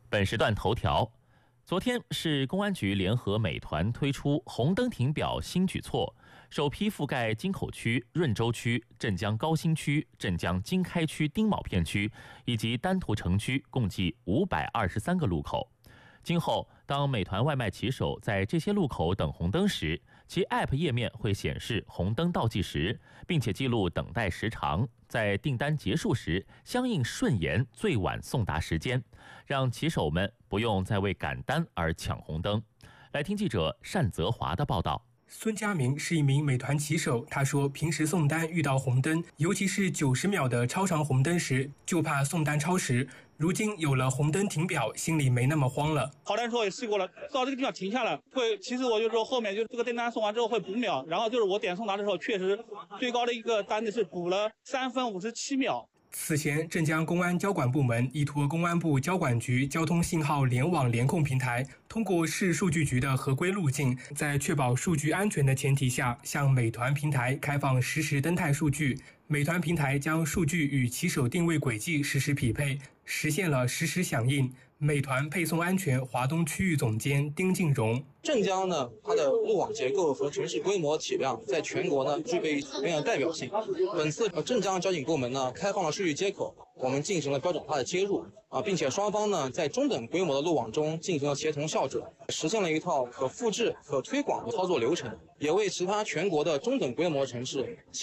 本时段头条：昨天市公安局联合美团推出红灯停表新举措，首批覆盖京口区、润州区、镇江高新区、镇江经开区丁卯片区以及丹徒城区，共计523个路口。今后，当美团外卖骑手在这些路口等红灯时，其 App 页面会显示红灯倒计时，并且记录等待时长，在订单结束时相应顺延最晚送达时间，让骑手们不用再为赶单而抢红灯。来听记者单泽华的报道。 孙佳明是一名美团骑手，他说平时送单遇到红灯，尤其是90秒的超长红灯时，就怕送单超时。如今有了红灯停表，心里没那么慌了。 好单时候也试过了，到这个地方停下来会，其实我就说后面就这个订单送完之后会补秒，然后就是我点送达的时候，确实最高的一个单子是补了3分57秒。 此前，镇江公安交管部门依托公安部交管局交通信号联网联控平台，通过市数据局的合规路径，在确保数据安全的前提下，向美团平台开放实时登态数据。美团平台将数据与骑手定位轨迹实时匹配，实现了实时响应。美团配送安全华东区域总监丁进荣： 镇江呢，它的路网结构和城市规模体量在全国呢具备同样的代表性。本次镇江交警部门呢开放了数据接口，我们进行了标准化的接入并且双方呢在中等规模的路网中进行了协同校准，实现了一套可复制、可推广的操作流程，也为其他全国的中等规模城市